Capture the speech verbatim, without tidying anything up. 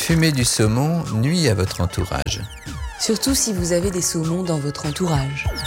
Fumer du saumon nuit à votre entourage. Surtout si vous avez des saumons dans votre entourage.